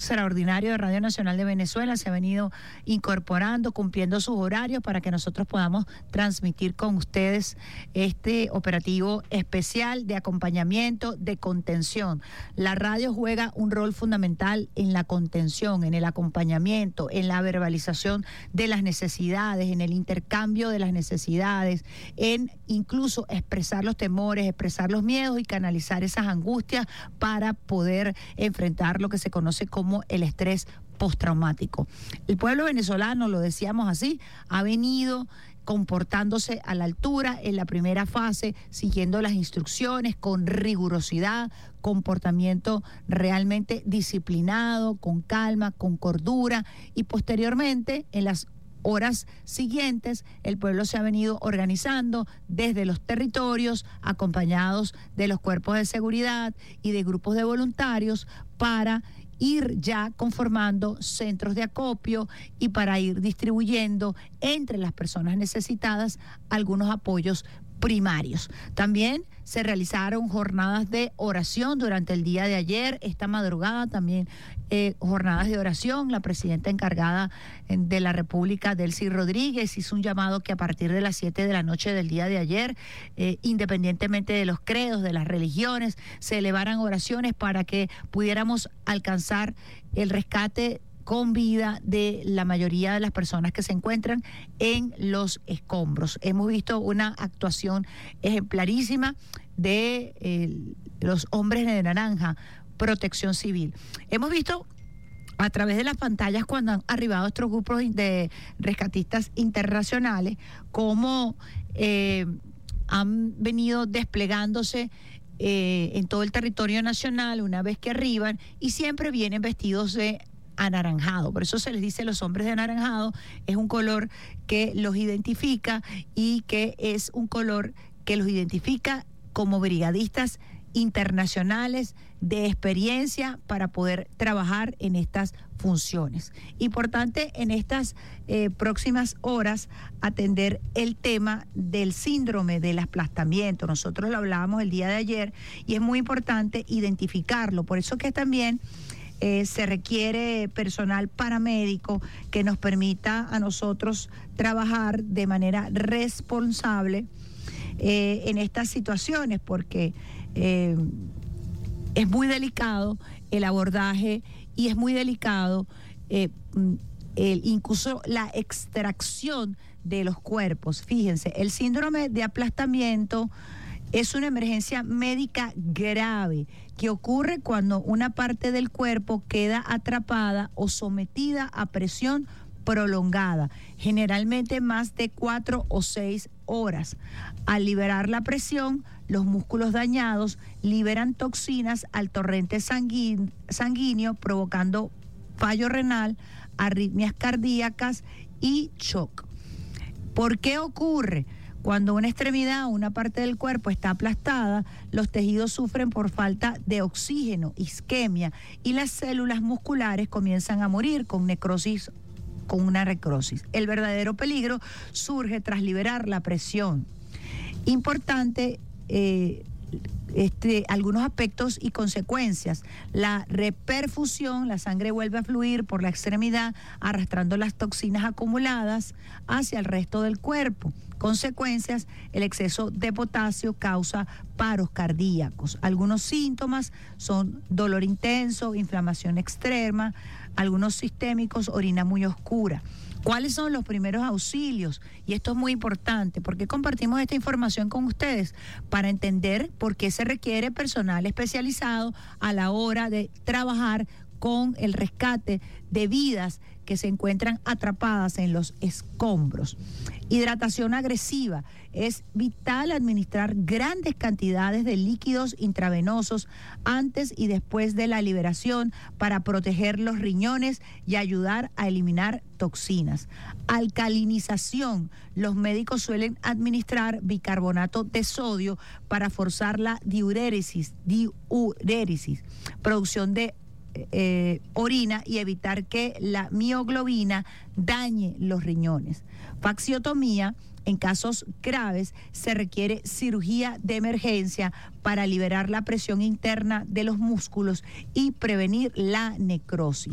extraordinario de Radio Nacional de Venezuela se ha venido incorporando, cumpliendo sus horarios para que nosotros podamos transmitir con ustedes este operativo especial de acompañamiento, de contención. La radio juega un rol fundamental en la contención, en el acompañamiento, en la verbalización de las necesidades, en el intercambio de las necesidades, en incluso expresar los temores, expresar los miedos y canalizar esas angustias para poder enfrentar lo que se conoce como el estrés postraumático. El pueblo venezolano, lo decíamos así, ha venido comportándose a la altura en la primera fase, siguiendo las instrucciones con rigurosidad, comportamiento realmente disciplinado, con calma, con cordura, y posteriormente en las horas siguientes, el pueblo se ha venido organizando desde los territorios, acompañados de los cuerpos de seguridad y de grupos de voluntarios para ir ya conformando centros de acopio y para ir distribuyendo entre las personas necesitadas algunos apoyos primarios. También se realizaron jornadas de oración durante el día de ayer, esta madrugada también jornadas de oración. La presidenta encargada de la República, Delcy Rodríguez, hizo un llamado que a partir de las 7 de la noche del día de ayer, independientemente de los credos, de las religiones, se elevaran oraciones para que pudiéramos alcanzar el rescate con vida de la mayoría de las personas que se encuentran en los escombros. Hemos visto una actuación ejemplarísima de los hombres de naranja, Protección Civil. Hemos visto a través de las pantallas cuando han arribado estos grupos de rescatistas internacionales cómo han venido desplegándose en todo el territorio nacional una vez que arriban, y siempre vienen vestidos de anaranjado. Por eso se les dice los hombres de anaranjado. Es un color que los identifica y que es un color que los identifica como brigadistas internacionales de experiencia para poder trabajar en estas funciones. Importante en estas próximas horas atender el tema del síndrome del aplastamiento. Nosotros lo hablábamos el día de ayer y es muy importante identificarlo. Por eso que también se requiere personal paramédico que nos permita a nosotros trabajar de manera responsable en estas situaciones, porque es muy delicado el abordaje y es muy delicado incluso la extracción de los cuerpos. Fíjense, el síndrome de aplastamiento es una emergencia médica grave que ocurre cuando una parte del cuerpo queda atrapada o sometida a presión prolongada, generalmente más de 4 o 6 horas. Al liberar la presión, los músculos dañados liberan toxinas al torrente sanguíneo, provocando fallo renal, arritmias cardíacas y shock. ¿Por qué ocurre? Cuando una extremidad o una parte del cuerpo está aplastada, los tejidos sufren por falta de oxígeno, isquemia, y las células musculares comienzan a morir con una necrosis. El verdadero peligro surge tras liberar la presión. Importante algunos aspectos y consecuencias. La reperfusión, la sangre vuelve a fluir por la extremidad, arrastrando las toxinas acumuladas hacia el resto del cuerpo. Consecuencias: el exceso de potasio causa paros cardíacos. Algunos síntomas son dolor intenso, inflamación extrema, algunos sistémicos, orina muy oscura. ¿Cuáles son los primeros auxilios? Y esto es muy importante, porque compartimos esta información con ustedes para entender por qué se requiere personal especializado a la hora de trabajar con el rescate de vidas que se encuentran atrapadas en los escombros. Hidratación agresiva. Es vital administrar grandes cantidades de líquidos intravenosos antes y después de la liberación para proteger los riñones y ayudar a eliminar toxinas. Alcalinización. Los médicos suelen administrar bicarbonato de sodio para forzar la diuréresis, producción de orina, y evitar que la mioglobina dañe los riñones. Fasciotomía. En casos graves se requiere cirugía de emergencia para liberar la presión interna de los músculos y prevenir la necrosis.